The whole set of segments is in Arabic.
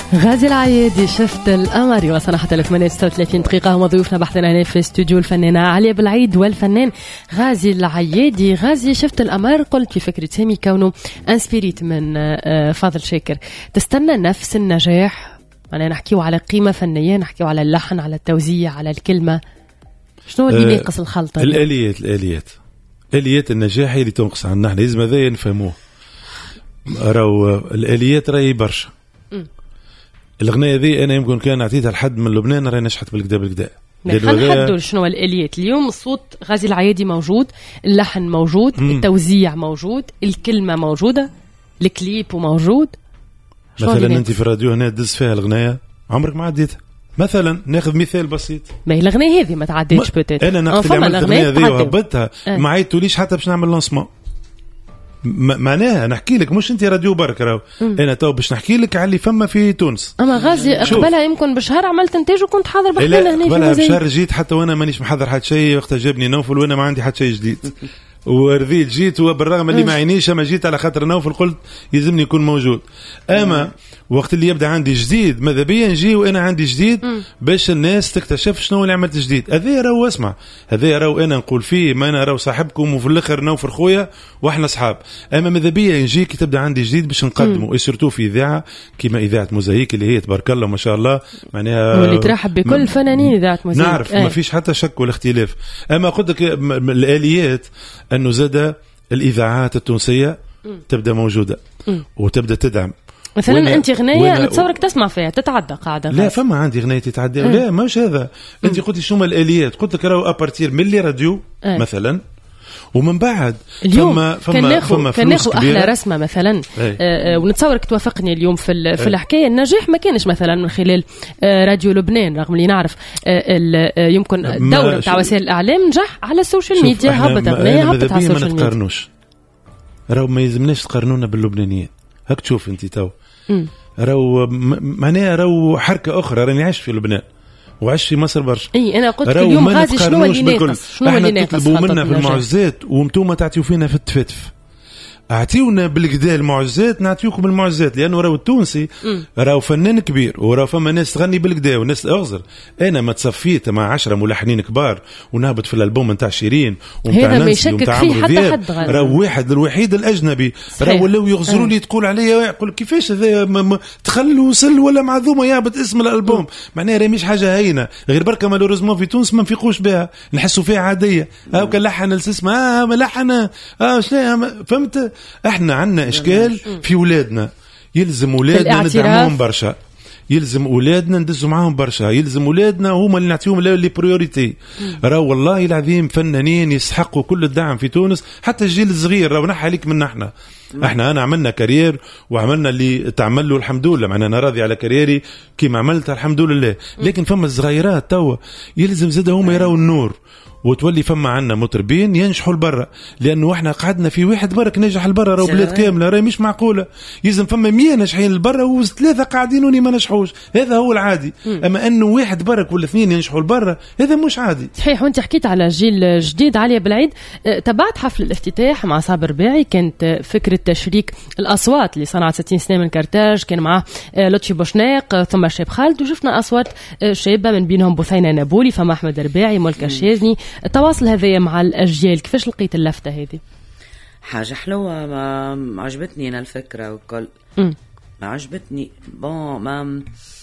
غازي العيادي شفت القمر وصلنا حتى 8:36 دقيقة. هم ضيوفنا بحثنا هنا في استوديو الفنانة عليا بالعيد والفنان غازي العيادي. غازي شفت القمر، قلت في فكرة سامي كونه انسبيريت من فاضل شاكر، تستنى نفس النجاح؟ أنا نحكيه على قيمة فنية، نحكيه على اللحن، على التوزيع، على الكلمة، شنو اللي ينقص الخلطة؟ الآليات النجاح اللي تنقص عنا نحن لازم هذا نفهموه. راهو الآليات راهي برشا. الأغنية ذي أنا يمكن كان أعطيتها لحد من لبنان راهي نجحت بالكدا. خلينا نحدد شنو الآليات. اليوم الصوت غازي العيادي موجود، اللحن موجود، التوزيع موجود، الكلمة موجودة، الكليب موجود. مثلا أنت في الراديو هنا تدز فيها الأغنية عمرك ما عديتها. مثلا ناخذ مثال بسيط، ما هي الأغنية هذه ما تعديتش بوتيت. أنا نقصد الأغنية ذي وهبطها ما عيطوليش حتى باش نعمل لانسمون. معناها نحكي لك مش انت راديو برك راهو انا تو باش نحكي لك على اللي فما في تونس. اما غازي قبلها يمكن بشهر عملت انتاج وكنت حاضر بحثنا هنا. قبلها بشهر جيت حتى وانا مانيش محضر حتى شيء، وقتها جابني نوفل وانا ما عندي حتى شيء جديد ورذيت جيت، وبالرغم اللي ما عينيش اما جيت على خاطر نوفل قلت يلزمني يكون موجود. اما وقت اللي يبدا عندي جديد ماذا بيا نجي وانا عندي جديد باش الناس تكتشف شنو اللي عملت جديد. هذا راهو اسمع، هذا راهو انا نقول فيه ما انا راهو صاحبكم وفي الاخر نوفر خويا واحنا اصحاب. اما ماذا بيا نجي كي تبدا عندي جديد باش نقدمه وسيرتو في اذاعه كيما اذاعه موزايك اللي هي تبارك الله ما شاء الله معناها واللي ترحب بكل فنانين اذاعه موزايك. نعرف ما فيش حتى شك ولا اختلاف. اما قلت لك الاليات انه زاد الإذاعات التونسية تبدأ موجودة وتبدأ تدعم. مثلا أنت غنية نتصورك تسمع فيها تتعدى قاعدة. لا فما عندي غنية تتعدى لا مش هذا. أنت قلت شنو الآليات؟ قلت لك راهو أبارتير من اللي راديو مثلا، ومن بعد اليوم كان ناخذ احلى رسمه مثلا ونتصورك توافقني اليوم في الحكايه. النجاح ما كانش مثلا من خلال راديو لبنان، رغم اللي نعرف يمكن الدور تاع وسائل الاعلام نجح على السوشيال ميديا، هبط اغنيه هبطت على السوشيال ميديا. ما نتقارنوش، راهو ما يلزمناش تقارنونا باللبنانيين. هاك تشوف انت تو راهو معناها راهو حركه اخرى. راني عايش في لبنان وعاش في مصر برشا. اي انا قلت اليوم غازي شنو اللي ناقص، شنو اللي ناقص؟ تطلبوا منا في المعزات وانتم تعطيو فينا في التفتف. اعطيونا بالكدا المعزات نعطيوكم المعزات، لانه راهو التونسي راهو فنان كبير وراهو فما ناس تغني بالكدا وناس اغزر. انا ما تصفيت مع 10 ملحنين كبار ونهبط في الالبوم نتاع شيرين ونتاع نانسي ونتاع عمرو دياب، راهو واحد الوحيد الاجنبي راهو لو يغزروا لي تقول عليا يقول كيفاش هذا تخل وصل ولا معذومه يهبط اسم الالبوم. معناها راه مش حاجه هينه غير بركه مالوريزمون في تونس ما نفيقوش بها، نحسوا فيها عاديه. هاكا لحن الاسم ملحن شنو فهمت. احنا عندنا اشكال في ولادنا، يلزم ولادنا ندعمهم برشا، يلزم ولادنا ندزوا معاهم برشا، يلزم ولادنا هما اللي نعطيهم لي بريوريتي. راهو والله العظيم فنانين يسحقوا كل الدعم في تونس، حتى الجيل الصغير راهو نحى عليك من احنا انا عملنا كارير وعملنا اللي تعمل له الحمد لله. معناها انا راضي على كاريري كيما عملتها الحمد لله. لكن فما الصغيرات توا يلزم زاد هما يراو النور، وتولي فما عنا مطربين ينجحوا لبرا، لانه احنا قعدنا في واحد برك نجح لبرا راهو بلاد كامله راهي مش معقوله. يلزم فما 100 ناجحين لبرا وثلاثه قاعدين وني ما نجحوش، هذا هو العادي. اما انه واحد برك ولا اثنين ينجحوا لبرا هذا مش عادي. صحيح. وانت حكيت على جيل جديد عليا بالعيد، تبعت حفل الافتتاح مع صابر باعي، كانت فكره تشريك الاصوات اللي صنعت 60 سنه من كرتاج، كان معاه لطفي بوشناق ثم شاب خالد، وشفنا اصوات شابه من بينهم بثينه نابولي، فما احمد رباعي، ملكه شاذني. التواصل هذا مع الأجيال كيفاش لقيت اللفتة هذه؟ حاجة حلوة، ما عجبتني أنا الفكرة وكل ما عجبتني ما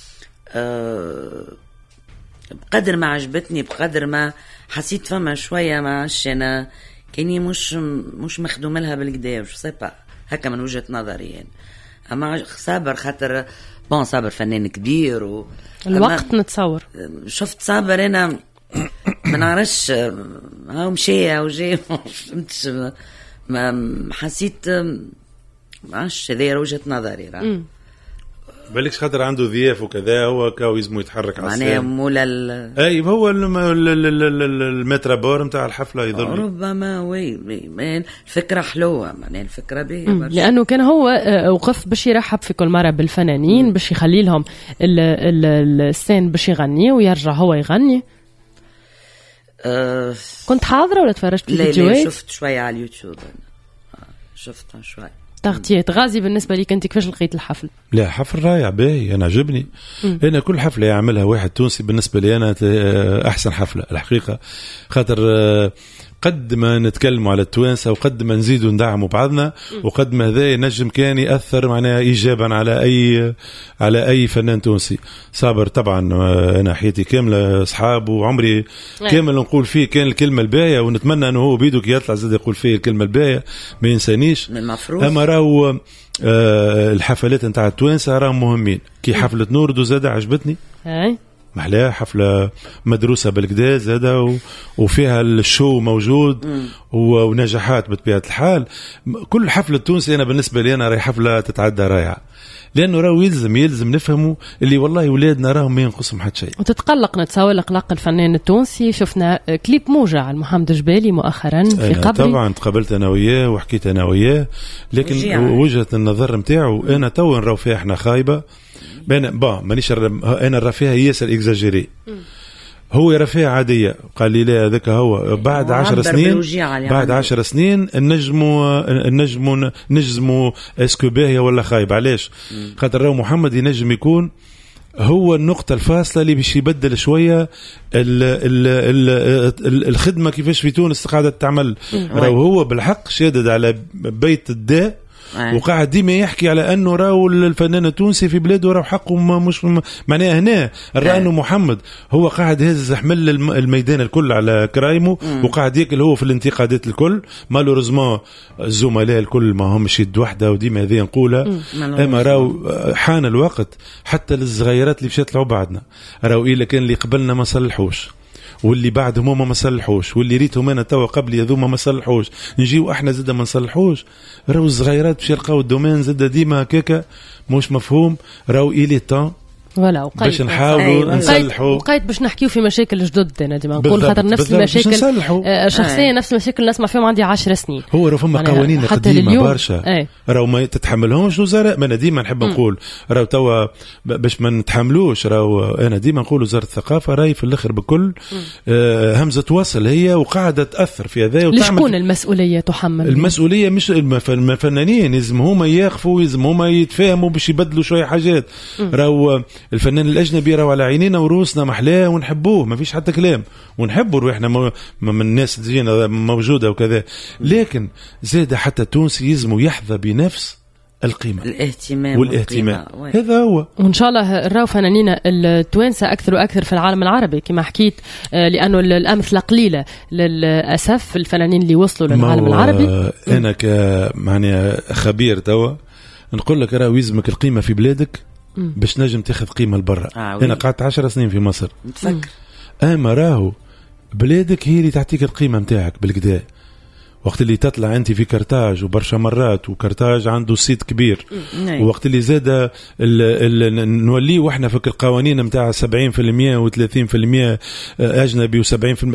بقدر ما عجبتني بقدر ما حسيت فما شوية معش أنا كاني مش مخدوم لها بالكدا وش سيبا هكا من وجهة نظري يعني. أما صابر خاطر صابر فنان كبير الوقت نتصور شفت صابر أنا ما نعرفش هاو مشي او جاي فهمتش ما حسيت معش هذه وجهة نظري راه بالكش خاطر عنده ضياف وكذا هو كاو يزمو يتحرك على معناها مولا اي هو المترابور نتاع الحفله يظل ربما الفكره حلوه معناها الفكره باهيه برشا، لانه كان هو وقف باش يرحب في كل مره بالفنانين باش يخلي لهم السين باش يغني ويرجع هو يغني. كنت حاضرة ولا تفرجت في الفيديوهات؟ لا شفت شوية على اليوتيوب، شفتها شوي. تغطية. غازي بالنسبة لي أنت كيفاش لقيت الحفل؟ لا حفل رائع باهي، أنا عجبني. أنا كل حفلة يعملها واحد تونسي بالنسبة لي أنا أحسن حفلة الحقيقة، خاطر قد ما نتكلموا على التوانسة وقد ما نزيدوا ندعموا بعضنا وقد ما هذا ينجم كان يأثر معناها إيجابا على أي فنان تونسي. صابر طبعا أنا حياتي كاملة أصحاب وعمري كامل نقول فيه كان الكلمة الباية، ونتمنى أنه هو بيدو كي يطلع زاد يقول فيه الكلمة الباية ما ينسانيش. أما راهو الحفلات نتاع التوانسة راهم مهمين، كي حفلة نوردو زاد عجبتني محلاها، حفلة مدروسة بالكدا زادة وفيها الشو موجود ونجاحات بطبيعة الحال. كل حفلة تونسي أنا بالنسبة لي أنا راهي حفلة تتعدى رائعة، لأنه راهو يلزم نفهموا اللي والله ولادنا راهم ما ينقصهم حتى شيء. وتتقلق نتصور قلق الفنان التونسي. شفنا كليب موجع محمد جبالي مؤخرا في قبري، طبعا تقابلت أنا وياه وحكيت أنا وياه، لكن وجهة النظر متاعه أنا تو نراو فيها احنا خايبة بين مانيش انا نرى فيها ياسر اكزاجيري، هو يرى فيها عاديه. قال لي لا هذاك هو بعد 10 سنين بعد 10 سنين نجموا اسكو باهيه ولا خايب. علاش؟ خاطر راهو محمد ينجم يكون هو النقطة الفاصلة اللي باش يبدل شوية الخدمة كيفاش في تونس قاعدة تعمل. راهو هو بالحق شادد على بيت الداء وقاعد ديما يحكي على انه راهو الفنان التونسي في بلاده راهو حقه مش معناها هنا راه انه محمد هو قاعد هز حمل الميدان الكل على كرايمه وقاعد ياكل هو في الانتقادات الكل. مالوريزمون الزملاء الكل ما همش يد وحده وديما هذه نقولها. اما راهو حان الوقت حتى للصغيرات اللي مشات لعب بعدنا، راهو الا كان اللي قبلنا ما صلحوش واللي بعدهم ما صلحوش واللي ريتهم انا توا قبل يذوما ما صلحوش، نجيو احنا زاد ما نصلحوش. راهو الصغيرات باش يلقاو الدومين زاد ديما هكاكا مش مفهوم. راهو إلي طان ولا باش نحاولوا نصلحوا وقيت باش نحكيو في مشاكل جدد. انا ديما نقول خاطر نفس المشاكل شخصيا نفس المشاكل نسمع فيهم عندي 10 سنين. هو راه فما قوانين قديمه برشا راهو ما تتحملهمش وزراء. ما انا ديما نحب نقول راهو توا باش ما نتحملوش. راهو انا ديما نقول وزاره الثقافه راهي في الاخر بكل همزه وصل هي وقاعده تاثر في هذا وتعمل. شكون المسؤوليه تحمل؟ المسؤوليه مش الفنانين، لازم هما ياخفوا، لازم هما يتفاهموا باش يبدلوا شويه حاجات. راهو الفنان الأجنبي راهو على عينينا وروسنا محلاه ونحبوه ما فيش حتى كلام ونحبه روحنا من الناس تجينا موجودة وكذا، لكن زاد حتى التونسي يزمو يحظى بنفس القيمة والاهتمام. هذا هو. وإن شاء الله راهو فنانين التوانسة أكثر وأكثر في العالم العربي كما حكيت، لأنه الأمثلة قليلة للأسف الفنانين اللي وصلوا للعالم العربي. أنا كمعني خبير توا نقول لك راهو يزمك القيمة في بلادك باش نجم تاخذ قيمة لبرا. أنا قعدت 10 سنين في مصر متفكر. أما راهو بلادك هي اللي تعطيك القيمة متاعك بالكدا. وقت اللي تطلع أنت في كرتاج وبرشا مرات وكرتاج عنده صيت كبير ووقت اللي زاد نوليه وإحنا فك القوانين متاع 70% و30% أجنبي و70%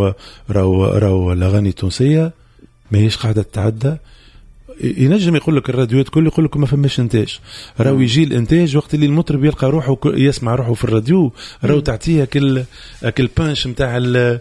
راهو الأغاني التونسية ما هيش قاعدة تتعدى. ينجم يقول لك الراديوات كل يقول لك ما فماش انتاج. راهو يجي الانتاج وقت اللي المطرب يلقى روحه يسمع روحه في الراديو راهو تعطيه كل بانش نتاع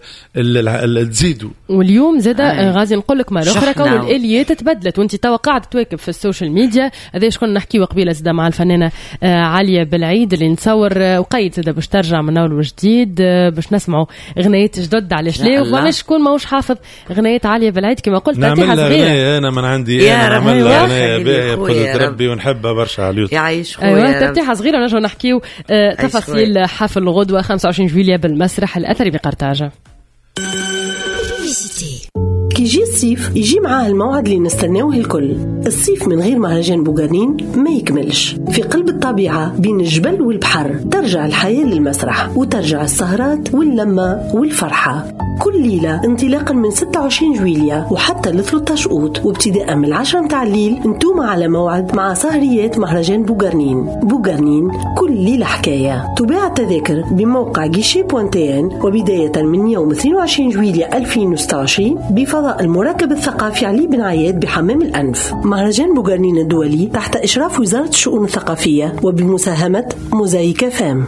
تزيدو. واليوم زاد غازي نقول لك مره اخرى كون الاليات تبدلت وانت توقعت تواكب في السوشيال ميديا. هذا ايش كنا نحكيو قبيله زاد مع الفنانه عاليه بالعيد اللي نتصور وقيت زاد باش ترجع من اول وجديد باش نسمعوا اغنيات جدد. علاش لا وعلاش شكون ماهوش حافظ اغنيات عاليه بالعيد كما قلت ترتيحه صغيره. انا من عندي نعمل أغنية باهية بقدرة ربي ونحبها برشا على اليوتيوب. يعيش خويا. ترتيحة صغيرة ونرجعوا نحكيو تفاصيل حفل غدوة 25 جويلية بالمسرح الأثري بقرطاجة. كي يجي الصيف يجي معاه الموعد اللي نستناوه الكل. الصيف من غير مهرجان بوغانين ما يكملش. في قلب الطبيعة بين الجبل والبحر ترجع الحياة للمسرح وترجع السهرات واللمة والفرحة. كل ليلة انطلاقا من 26 جويلية وحتى ل 13 أوت وابتداء من 10 متاع الليل انتم على موعد مع سهريات مهرجان بوغارنين. بوغارنين كل ليلة حكاية. تباع التذاكر بموقع guichet.tn وبداية من يوم 22 جويلية 2026 بفضاء المراكب الثقافي علي بن عياد بحمام الأنف. مهرجان بوغارنين الدولي تحت إشراف وزارة الشؤون الثقافية وبمساهمة موزايك فام.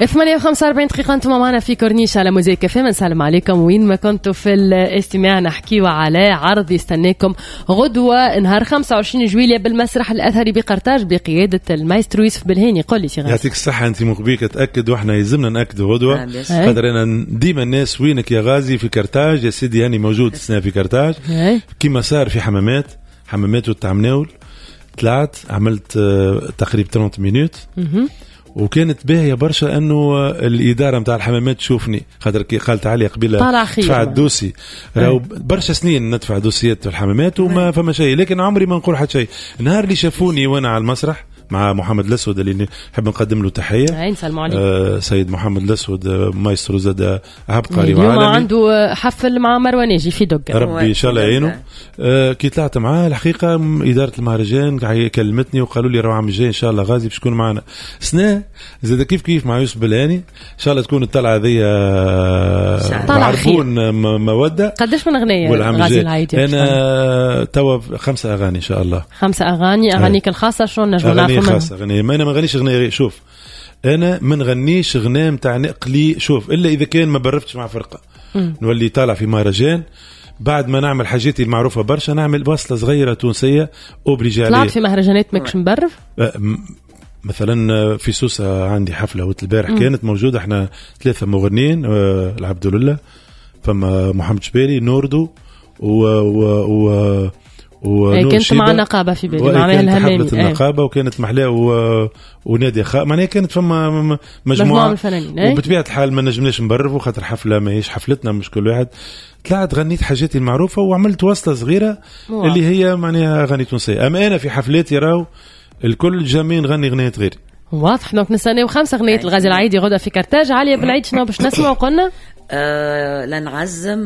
8:45 دقيقة أنتم معنا في كورنيش على موزيك FM. نسلم عليكم وين ما كنتوا في الاستماع. نحكيوا على عرض يستناكم غدوة نهار 25 جويلية بالمسرح الأثري بقرطاج بقيادة المايسترو يوسف بالهاني. قل لي شي يعطيك الصحة. أنت مخبيك تأكد وإحنا يلزمنا نأكدوا غدوة خاطر أنا ديما الناس وينك يا غازي في قرطاج يا سيدي. يعني موجود السنة في قرطاج كما صار في حمامات والتعمناول. طلعت عملت تقريبا 30 مينوت وكانت باهية برشا أنه الإدارة متاع الحمامات تشوفني خاطر قالت علي قبيلة دفع الدوسي راهو برشا سنين ندفع دوسيات في الحمامات وما فما شيء، لكن عمري ما نقول حتى شيء. النهار اللي شافوني وأنا على المسرح مع محمد الأسود اللي نحب نقدم له تحية، سيد محمد الأسود مايسترو زاد عبقري وعالمي. اليوم عنده حفل مع مروانيجي في دقة، ربي إن شاء الله يعينه. كي طلعت معاه الحقيقة إدارة المهرجان كلمتني وقالوا لي راهو عام الجاي إن شاء الله غازي باش تكون معنا سنة زاد كيف مع يوسف بلاني. إن شاء الله تكون الطلعة ذي عرفون مودة. قداش من أغنية غازي العايدي؟ أنا توا 5 أغاني إن شاء الله. 5 أغاني. أغانيك الخاصة شلون نجمو نعرفوا منها؟ خاصة أغنية ما أنا ما غنيش أغنية. شوف أنا ما نغنيش أغنية متاع نقلي، شوف إلا إذا كان ما برفتش مع فرقة نولي طالع في مهرجان بعد ما نعمل حاجاتي المعروفة برشا نعمل وصلة صغيرة تونسية أوبليجي عليه. طلعت في مهرجانات ماكش مبرف؟ مثلا في سوسة عندي حفلة البارح كانت موجودة احنا 3 مغنيين العبد لله فما محمد شبيري نوردو كانت مع نقابة في بالي مع الهمامي النقابة وكانت محلاة ونادية معناها كانت فما مجموعة وبطبيعة الحال ما نجمناش نبرفوا خاطر حفلة ما هيش حفلتنا مش كل واحد. طلعت غنيت حاجاتي المعروفة وعملت وصلة صغيرة اللي هي معناها أغاني تونسية. أما أنا في حفلاتي راو الكل جامين نغني أغنية غيري. واضح. دونك نستناو 5 أغنيات الغازي العايدي غدا في قرطاج. عليا بالعيد شنو باش نسمعوا قلنا؟ لنعزم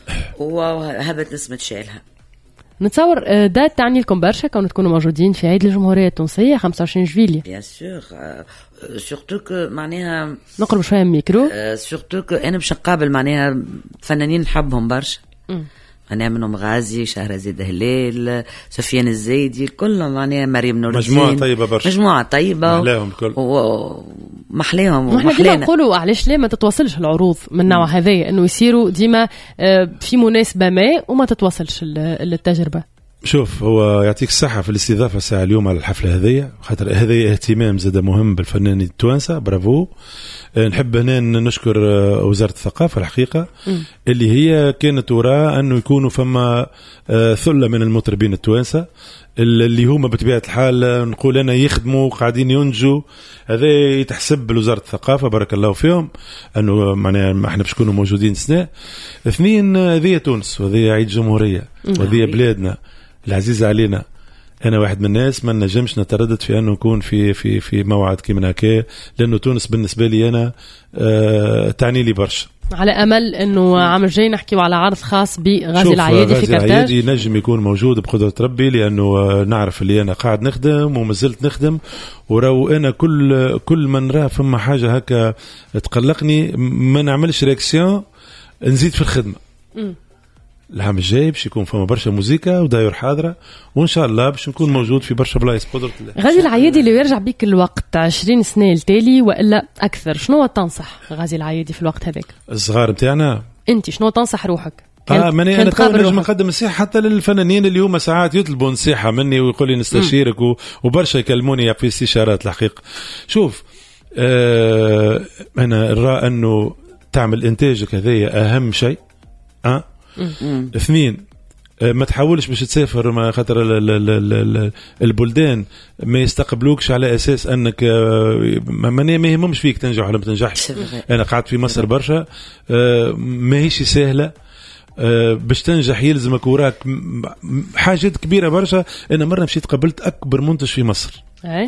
وهبت نسمة شالها. نتصور دات تعني لكم برشا كونوا تكونوا موجودين في عيد الجمهورية التونسية 25 جويلية. بيان سور سورتو كو معناها نقرب شوية من الميكرو. سورتو كو أنا باش نقابل معناها فنانين نحبهم برشا. أنا منهم غازي، شهرزاد هلال، سفيان الزايدي، الكل معناها مريم نور الدين. مجموعة طيبة برشا. مجموعة طيبة. محلاهم الكل. محلاهم. وإحنا ديما نقولوا علاش لا ما تتواصلش العروض من نوع هذا إنه يصيروا ديما في مناسبة ما وما تتواصلش التجربة. شوف هو يعطيك الصحة في الاستضافة ساعة اليوم على الحفلة هذه خاطر هذا اهتمام زاد مهم بالفنانين التوانسة. برافو. نحب هنا نشكر وزارة الثقافة الحقيقة اللي هي كانت وراء أنه يكونوا فما ثلة من المطربين التوانسة اللي هم بطبيعة الحال نقول أنا يخدموا قاعدين ينجوا. هذا يتحسب لوزارة الثقافة بارك الله فيهم أنه معناها احنا باش نكونوا موجودين سنة. 2 هذه تونس وهذه عيد جمهورية وهذه بلادنا العزيزة علينا. أنا واحد من الناس ما نجمش نتردد في أنه نكون في موعد كيما هكا لأنه تونس بالنسبة لي أنا تعني لي برشا. على أمل أنه عام الجاي نحكيو على عرض خاص بغازي العايدي في قرطاج. العايدي نجم يكون موجود بقدرة ربي لأنه نعرف اللي أنا قاعد نخدم ومازلت نخدم ورو أنا كل من راه فما حاجة هكا تقلقني ما نعملش رياكسيون نزيد في الخدمة. العام الجاي باش يكون فما برشا موسيقى وداير حاضرة وإن شاء الله باش نكون موجود في برشا بلايص بقدرة الله. غازي العايدي اللي يرجع بيك الوقت 20 سنة التالي وإلا أكثر شنو تنصح غازي العايدي في الوقت هذاك؟ الصغار متاعنا أنت شنو تنصح روحك؟ ماني أنا نجم نقدم نصيحة حتى للفنانين اللي هما ساعات يطلبوا نصيحة مني ويقول لي نستشيرك وبرشا يكلموني في استشارات الحقيقة. شوف أنا أرى أنه تعمل إنتاجك هذايا أهم شيء. 2 ما تحاولش باش تسافر ما خاطر البلدان ما يستقبلوكش على أساس أنك ما يهمهمش فيك تنجح ولا ما تنجحش. أنا قعدت في مصر برشا ما هيش سهلة باش تنجح يلزمك وراك حاجات كبيرة برشا. أنا مرة مشيت قبلت أكبر منتج في مصر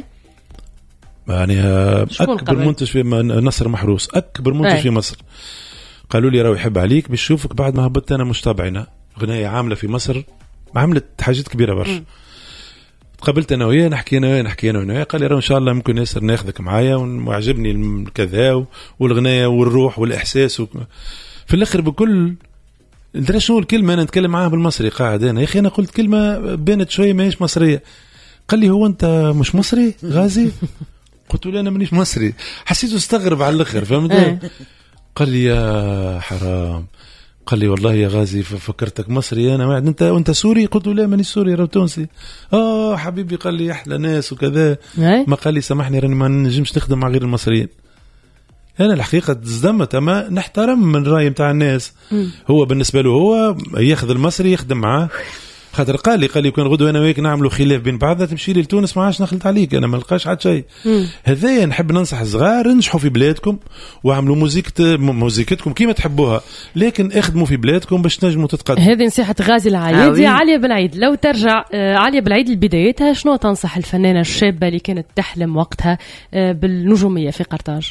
يعني أكبر منتج في نصر محروس أكبر منتج في مصر. قالوا لي راهو يحب عليك باش نشوفك بعد ما هبطت انا مش تابعنا غنايه عامله في مصر عملت حاجات كبيره برشا. قبلت انا وياه نحكي انا وياه قال لي راهو ان شاء الله ممكن ياسر ناخذك معايا وعجبني كذا والغنايه والروح والاحساس في الاخر بكل درا شنو الكلمه انا نتكلم معاه بالمصري قاعد انا يا اخي انا قلت كلمه بانت شويه ماهيش مصريه. قال لي هو انت مش مصري غازي؟ قلت له أنا مانيش مصري. حسيته استغرب على الآخر فهمت. قال لي يا حرام، قال لي والله يا غازي فكرتك مصري أنا واحد وأنت سوري. قلت له لا ماني سوري راه تونسي. حبيبي قال لي أحلى ناس وكذا. ما قال لي سامحني راني ما نجمش نخدم مع غير المصريين. أنا الحقيقة تزدمت، أما نحترم من الرأي متاع الناس. هو بالنسبة له هو ياخذ المصري يخدم معاه، خاطر قال لي كان غدوة أنا وياك نعملوا خلاف بين بعضنا تمشي لي لتونس ما عادش نخلط عليك، أنا ما لقاش حد شيء. هذايا نحب ننصح الصغار انجحوا في بلادكم وعملوا موزيكتكم كيما تحبوها، لكن اخدموا في بلادكم باش تنجموا تتقدموا. هذه نصيحة غازي العيادي. عليا بالعيد، لو ترجع عليا بالعيد لبدايتها، شنو تنصح الفنانة الشابة اللي كانت تحلم وقتها بالنجومية في قرطاج؟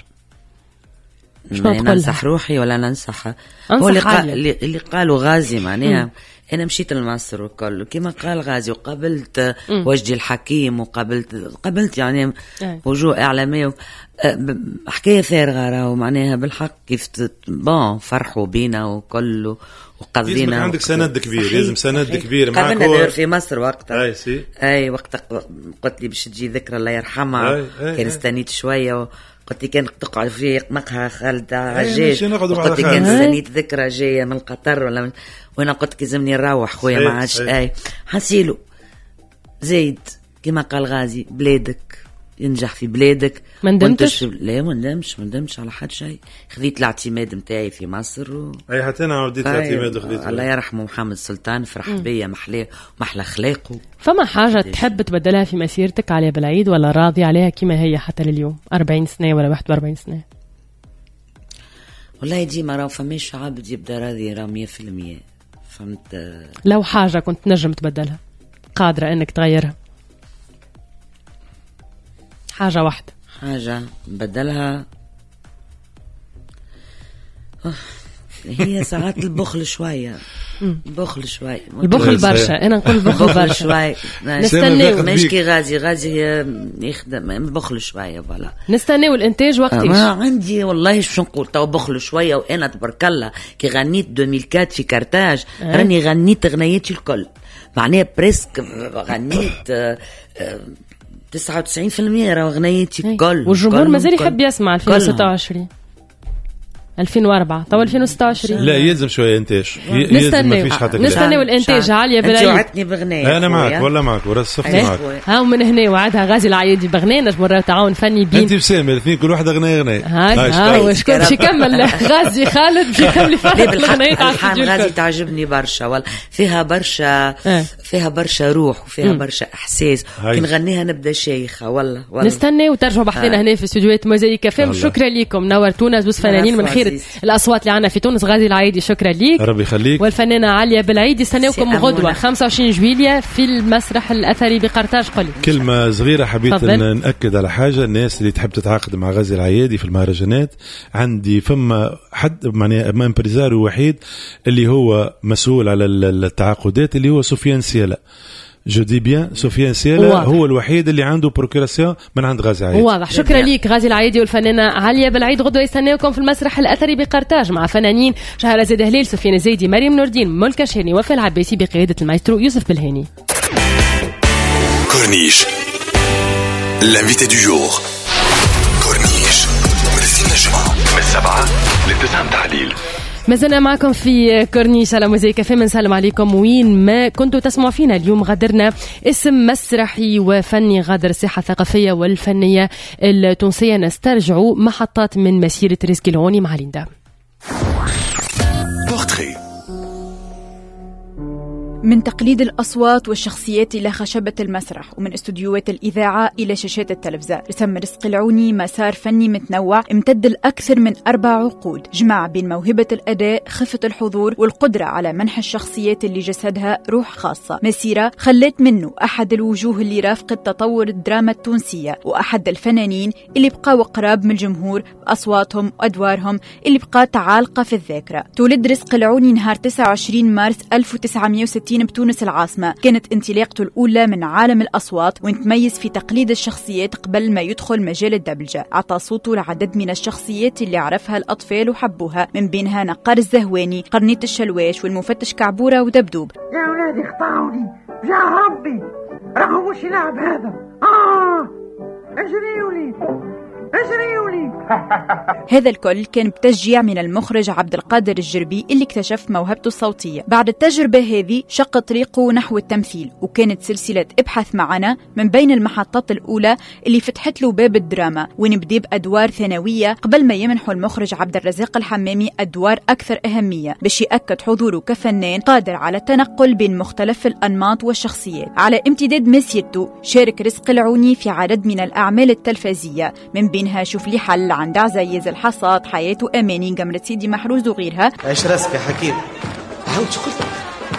ننصح روحي ولا ننصح هو اللي قالوا غازي معناها. أنا مشيت لمصر وكل كما قال غازي، وقابلت وجدي الحكيم وقابلت يعني وجوه إعلامية. حكاية فارغة راهو معناها بالحق كيف فرحوا بينا وكل وقضينا. عندك سند كبير، لازم سند كبير معك. قابلنا دور في مصر وقتها. أي وقت قلت لي باش تجي ذكرى الله يرحمها. كان استنيت شوية قلت لي كان تقعد في مقهى خالدة عجاج. قلت لي كان استنيت ذكرى جاية من قطر ولا وانا قلت كيزمني نروح خويا ما عادش. حسيلو زيد كما قال غازي، بلادك ينجح في بلادك. ما ندمتش؟ لا ما ندمش على حد شيء. خذيت الاعتماد متاعي في مصر حتى انا عوديت الاعتماد وخذيته. الله يرحمه محمد سلطان، فرح بيا محلى اخلاقه. فما حاجه تحب تبدلها في مسيرتك عليا بالعيد، ولا راضي عليها كما هي حتى لليوم 40 سنه ولا 41 سنه؟ والله ديما راه فماش عبد يبدا راضي راه 100%. فهمت؟ لو حاجه كنت نجم تبدلها، قادره انك تغيرها، حاجة واحدة، حاجة بدلها هي ساعات البخل شوية. البخل برشا. أنا نقول البخل برشا شوية. نستناو ماشي غازي يخدم بخل شوية. فوالا نستناو الإنتاج وقتاش. ما عندي والله شو نقول تو بخل شوية. وأنا تبارك الله كي غنيت 2004 في كرتاج راني غنيت غنيتي الكل معناها بريسك غنيت 99% راه غنيتي الكل. والجمهور مازال يحب يسمع 2026 2004 تو 2026. لا يلزم شويه انتاج. نستناو الانتاج. عاليه بالعيد وعدتني بغناء. انا معك ولا معك ورصفتني معك. ها من هنا وعدها غازي العيادي بغناء نجم تعاون فني بين انت بسامي الاثنين كل واحد غناء. ها وشكون باش يكمل غازي خالد باش يكمل بالغناء تاع غازي. تعجبني برشا والله، فيها برشا روح وفيها برشا احساس. كي نغنيها نبدا شيخه والله. نستناو وترجعوا بحثنا هنا في استوديوهات موزايك فم. شكرا لكم، نورتونا زوز فنانين من خير الأصوات اللي عنا في تونس. غازي العيادي شكرا ليك، ربي يخليك. والفنانة عليا بالعيد يستناوكم غدوة 25 جويلية في المسرح الأثري بقرطاج. قولي كلمة صغيرة حبيت نأكد على حاجة. الناس اللي تحب تتعاقد مع غازي العيادي في المهرجانات، عندي فما حد معني امبريزاريو وحيد اللي هو مسؤول على التعاقدات اللي هو سفيان سيالا. جو دي بيان سفيان سيالا هو الوحيد اللي عنده بروكوراسيون من عند غازي العيادي. واضح. شكرا ليك غازي العيادي. والفنانة عليا بالعيد غدوة يستناوكم في المسرح الأثري بقرطاج مع فنانين شهرزاد هليل، سفيان زيدي، مريم نور الدين، ملكة شهرني، وفاء العباسي بقيادة المايسترو يوسف بالهاني. كورنيش l'invité du jour. كورنيش ورزين الجمعة من 7 ل 9 تعليل. ما زلنا معكم في كورنيش على موزايك فم. نسلم عليكم وين ما كنتوا تسمعوا فينا. اليوم غادرنا اسم مسرحي وفني غادر الساحة الثقافية والفنية التونسية. نسترجعوا محطات من مسيرة رزق العوني مع ليندا. بورتري. من تقليد الأصوات والشخصيات إلى خشبة المسرح، ومن استوديوهات الإذاعة إلى شاشات التلفزيون، رسم رزق العوني مسار فني متنوع امتد لأكثر من 4 عقود، جمع بين موهبة الأداء، خفة الحضور، والقدرة على منح الشخصيات اللي جسدها روح خاصة. مسيرة خلت منه أحد الوجوه اللي رافقت تطور الدراما التونسية، وأحد الفنانين اللي بقاوا قراب من الجمهور بأصواتهم وأدوارهم اللي بقات عالقة في الذاكرة. تولد رزق العوني نهار 29 مارس 1960 بتونس العاصمة. كانت انطلاقته الأولى من عالم الأصوات، وتميز في تقليد الشخصيات قبل ما يدخل مجال الدبلجة. عطى صوته لعدد من الشخصيات اللي عرفها الأطفال وحبوها، من بينها نقار الزهواني، قرنية الشلواش، والمفتش كعبورة ودبدوب. يا أولادي اخطعوني يا ربي، راهو مش يلعب هذا. هذا الكل كان بتشجيع من المخرج عبد القادر الجربي اللي اكتشف موهبته الصوتية. بعد التجربة هذه شق طريقه نحو التمثيل، وكانت سلسلة ابحث معنا من بين المحطات الأولى اللي فتحت له باب الدراما، وين بدأ بأدوار ثانوية قبل ما يمنحوا المخرج عبد الرزاق الحمامي أدوار أكثر أهمية باش يأكد حضوره كفنان قادر على التنقل بين مختلف الأنماط والشخصيات. على امتداد مسيرته شارك رزق العوني في عدد من الأعمال التلفزية، من بينها شوف لي حل، عند عزيز، الحصاد، حياته أماني، جمرة سيدي محروز وغيرها. عيش راسك يا حكيم، عاود شو قلت؟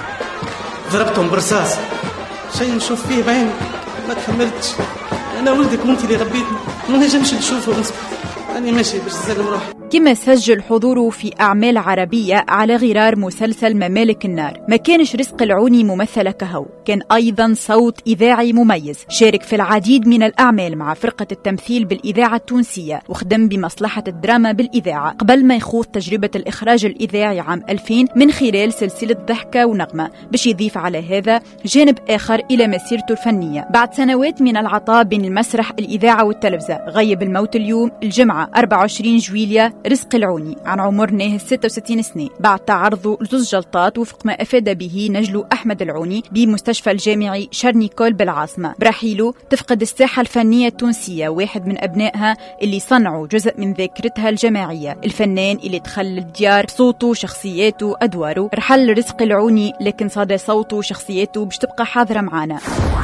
ضربتهم برصاص، شيء نشوف فيه بعيني ما تحملتش. أنا ولدك وانت اللي ربيتني، ما نجمش نشوفه ونسكت، أنا ماشي باش نسلم روحي. كما سجل حضوره في أعمال عربية على غرار مسلسل ممالك النار. ما كانش رزق العوني ممثلة كهو، كان أيضا صوت إذاعي مميز. شارك في العديد من الأعمال مع فرقة التمثيل بالإذاعة التونسية، وخدم بمصلحة الدراما بالإذاعة قبل ما يخوض تجربة الإخراج الإذاعي عام 2000 من خلال سلسلة ضحكة ونغمة، باش يضيف على هذا جانب آخر إلى مسيرته الفنية. بعد سنوات من العطاء بين المسرح، الإذاعة والتلفزة، غيب الموت اليوم الجمعة 24 جويلية رزق العوني عن عمر ناهز 66 سنة، بعد تعرضه لزوج جلطات وفق ما أفاد به نجله أحمد العوني بمستشفى الجامعي شارنيكول بالعاصمة. برحيله تفقد الساحة الفنية التونسية واحد من أبنائها اللي صنعوا جزء من ذاكرتها الجماعية، الفنان اللي دخل الديار بصوته، شخصياته، أدواره. رحل رزق العوني، لكن صدى صوته وشخصياته باش تبقى حاضرة معنا.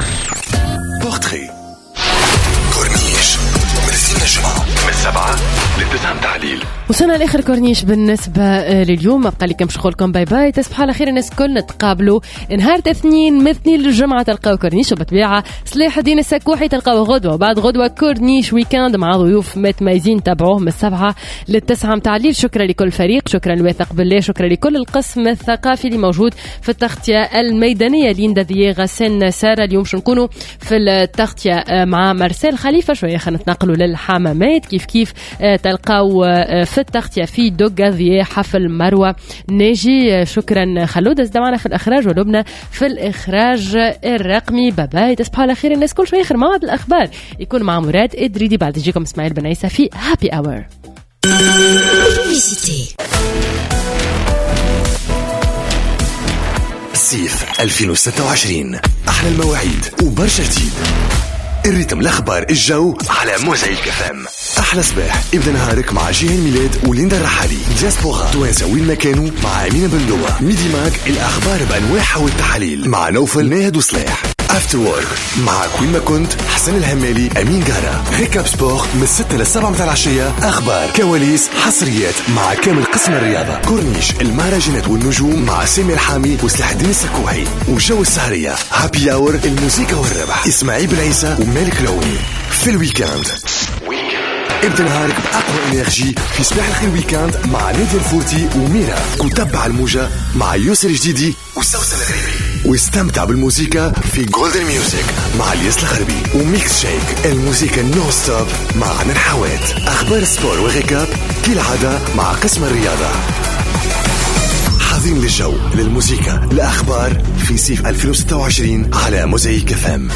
بورتري كورنيش مرسين الجمعة من 7 ل9 تعليل. وصلنا لاخر كورنيش بالنسبه لليوم. بقى لكم شغلكم، باي باي، تصبحوا على خير الناس الكل. نتقابلوا نهار الاثنين من 2 للجمعه، تلقاو كورنيش، وبالطبيعه صلاح الدين السكوحي تلقاو غدوه، وبعد غدوه كورنيش ويكاند مع ضيوف متميزين، تابعوه من 7 ل9 متعليل. شكرا لكل فريق، شكرا لواثق بالله، شكرا لكل القسم الثقافي اللي موجود في التغطيه الميدانيه، ليندا ذي غسان ساره. اليوم شو نكونوا في التغطيه مع مرسال خليفه، شويه خلينا نتنقلوا للحمامات. كيف تلقاو في التغطية في دوغا ذي حفل مروة ناجي. شكرا خلود ازدى معنا في الإخراج، ولبنى في الإخراج الرقمي. باي، تصبحوا على خير الناس كل شوية. آخر موعد الأخبار يكون مع مراد إدريدي، بعد يجيكم إسماعيل بن عيسى في هابي أور. صيف 2026 أحلى المواعيد وبرشا جديد. الريتم، الأخبار، الجو على موزايك FM. أحلى صباح ابدأ نهارك مع جيهان ميلاد وليندا الرحالي. دياسبورا توانسة وين ما كانوا مع أمينة بندوة. ميدي ماك الأخبار بأنواعها والتحاليل مع نوفل ناهد وصلاح. افتر وورك مع كل ما كنت حسن الهمالي أمين قارة. ريكاب سبور من 6 ل 7 متاع العشية، أخبار، كواليس، حصريات مع كامل قسم الرياضة. كورنيش، المهرجانات والنجوم مع سامي الحامي وسلاح الدين السكوحي. وجو السهرية هابي أور، الموسيقى والربح، إسماعيل بن عيسى ومالك العوني. في الويكاند ابدأ نهارك بأقوى إنرجي في صباح الخير ويكاند مع نادية الفورتي وميرا. وتبع الموجة مع يوسر الجديدي وسوسن الغريبي، واستمتع بالموسيقى في جولدن ميوزك مع الياس الغربي. وميكس شيك، الموسيقى نو ستوب مع نرحوات. أخبار السبور وغيكاب كالعادة مع قسم الرياضة. حاضرين للجو، للموسيقى، الأخبار في صيف 2026 على موزايك FM.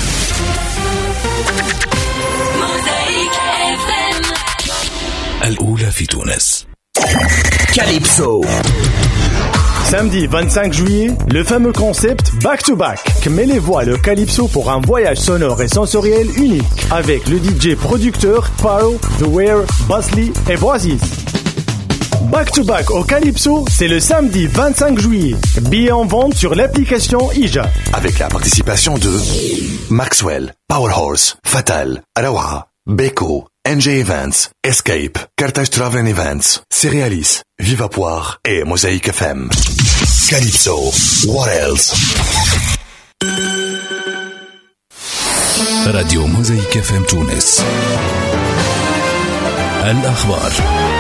الأولى في تونس. Calypso. Samedi 25 juillet, le fameux concept Back to Back met les voix le Calypso pour un voyage sonore et sensoriel unique avec le DJ producteur Paro, The Wear, Basli et Boaziz. Back to Back au Calypso, c'est le samedi 25 juillet. Billets en vente sur l'application IJA. Avec la participation de Maxwell, Powerhorse, Fatal, Arawa, Beko, NJ Events, Escape, Carthage Travel and Events, Cerealis, Viva Poire et Mosaïque FM. Calypso, what else? راديو موزايك FM تونس. الأخبار.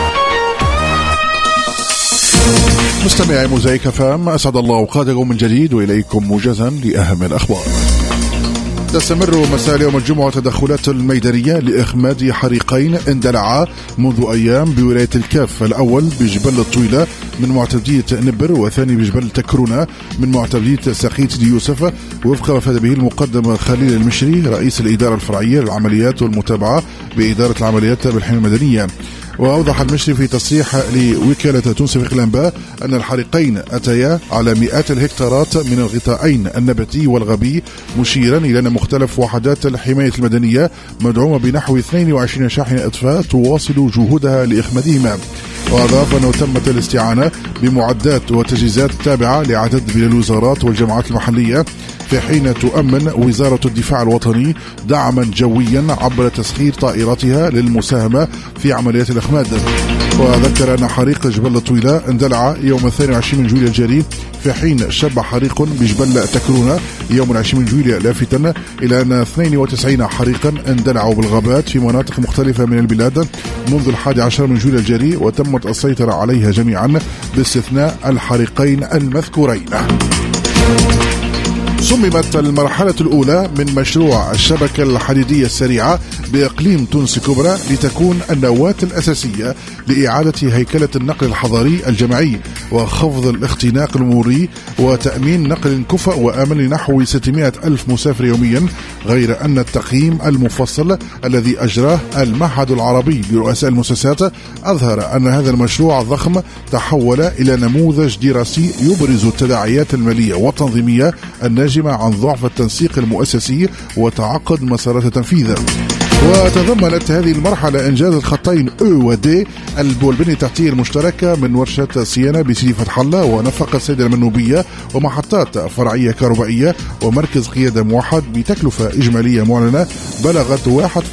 مستمعي موزايك FM، أسعد الله أوقاتكم من جديد، وإليكم موجزا لأهم الأخبار. تستمر مساء اليوم الجمعة تدخلات الميدانية لإخماد حريقين اندلعا منذ أيام بولاية الكاف، الأول بجبل الطويلة من معتمدية نبر، والثاني بجبل تكرونة من معتمدية ساقيت يوسف، وفق ما أفاد به المقدم خليل المشري رئيس الإدارة الفرعية للعمليات والمتابعة بإدارة العمليات بالحماية المدنية. وأوضح المشري في تصريح لوكالة تونس في الأنباء أن الحريقين أتيا على مئات الهكتارات من الغطائين النباتي والغبي، مشيرا إلى أن مختلف وحدات الحماية المدنية مدعومة بنحو 22 شاحنة إطفاء تواصل جهودها لإخمادهما. وأضاف أنه تمت الاستعانة بمعدات وتجهيزات تابعة لعدد من الوزارات والجماعات المحلية، في حين تؤمن وزارة الدفاع الوطني دعما جويا عبر تسخير طائراتها للمساهمة في عمليات الإخماد. وذكر أن حريق جبل الطويلة اندلع يوم 22 من جويلية الجاري، في حين شب حريق بجبل تكرونة يوم 20 من جويلية، لافتا إلى أن 92 حريقا اندلعوا بالغابات في مناطق مختلفة من البلاد منذ 11 من جويلية الجاري، وتمت السيطرة عليها جميعا باستثناء الحريقين المذكورين. صممت المرحلة الأولى من مشروع الشبكة الحديدية السريعة بإقليم تونس كبرى لتكون النواة الأساسية لإعادة هيكلة النقل الحضري الجماعي وخفض الاختناق المروري وتأمين نقل كفء وآمن لنحو 600 ألف مسافر يوميا، غير أن التقييم المفصل الذي أجراه المعهد العربي لرؤساء المؤسسات أظهر أن هذا المشروع الضخم تحول إلى نموذج دراسي يبرز التداعيات المالية والتنظيمية الناجمة عن ضعف التنسيق المؤسسي وتعقد مسارات التنفيذ. وتضمنت هذه المرحلة إنجاز الخطين أو ودي والبنية التحتية المشتركة من ورشة سيانا بسيدي فتح الله ونفق السيدة المنوبية ومحطات فرعية كهربائية ومركز قيادة موحد بتكلفة إجمالية معلنة بلغت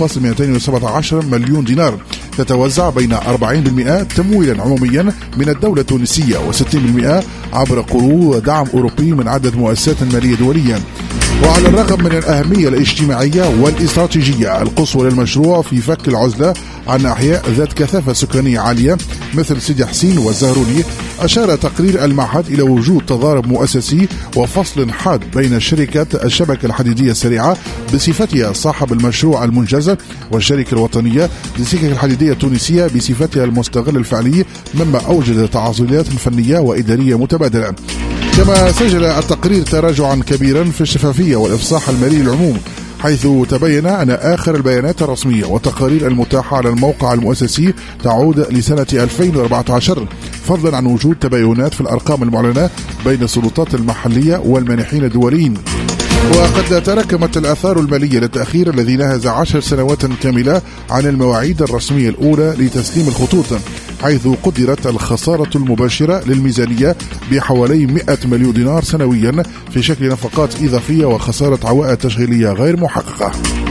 1.217 مليون دينار، تتوزع بين 40% تمويلا عموميا من الدولة التونسية و60% عبر قروض ودعم أوروبي من عدة مؤسسات مالية دولية. وعلى الرغم من الأهمية الاجتماعية والاستراتيجية القصوى للمشروع في فك العزلة عن أحياء ذات كثافة سكانية عالية مثل سيدي حسين والزهروني، أشار تقرير المعهد إلى وجود تضارب مؤسسي وفصل حاد بين شركة الشبكة الحديدية السريعة بصفتها صاحب المشروع المنجز والشركة الوطنية للسكك الحديدية التونسية بصفتها المستغل الفعلي، مما أوجد تعاطيات فنية وإدارية متبادلة. كما سجل التقرير تراجعا كبيرا في الشفافية والإفصاح المالي للعموم، حيث تبين أن آخر البيانات الرسمية والتقارير المتاحة على الموقع المؤسسي تعود لسنة 2014، فضلا عن وجود تباينات في الأرقام المعلنة بين السلطات المحلية والمانحين الدوليين. وقد تراكمت الآثار المالية للتأخير الذي نهز 10 سنوات كاملة عن المواعيد الرسمية الأولى لتسليم الخطوط، حيث قدرت الخسارة المباشرة للميزانية بحوالي 100 مليون دينار سنويا في شكل نفقات إضافية وخسارة عوائد تشغيلية غير محققة.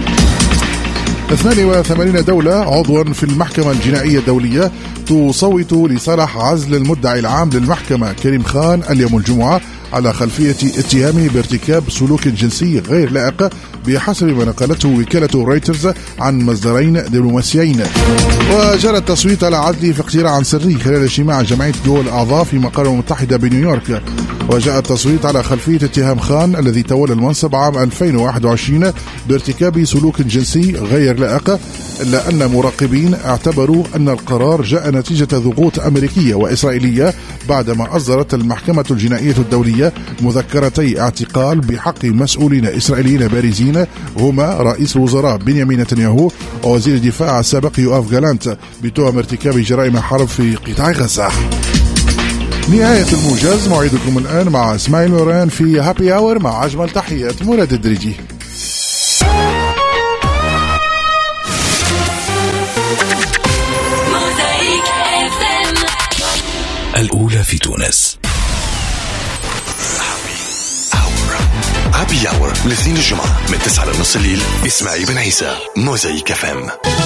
82 دولة عضوا في المحكمة الجنائية الدولية تصوت لصالح عزل المدعي العام للمحكمة كريم خان اليوم الجمعة على خلفية اتهامه بارتكاب سلوك جنسي غير لائق بحسب ما نقلته وكالة رويترز عن مصدرين دبلوماسيين. وجرى التصويت على عزله في اقتراع سري خلال اجتماع جمعية دول الأعضاء في مقر المتحدة بنيويورك. وجاء التصويت على خلفية اتهام خان الذي تولى المنصب عام 2021 بارتكاب سلوك جنسي غير لائق، إلا أن مراقبين اعتبروا أن القرار جاء نتيجة ضغوط أمريكية وإسرائيلية بعدما أصدرت المحكمة الجنائية الدولية مذكرتي اعتقال بحق مسؤولين إسرائيليين بارزين هما رئيس الوزراء بنيامين نتنياهو ووزير الدفاع السابق يوآف جالانت بتهم ارتكاب جرائم حرب في قطاع غزة. نهاية الموجز، موعدكم الآن مع اسماعيل موران في هابي أور مع أجمل تحيات مراد الدريجي. الأولى في تونس. هابي أور الاثنين الجمعة من 9 لنص الليل. إسماعيل بن عيسى، موزايك FM.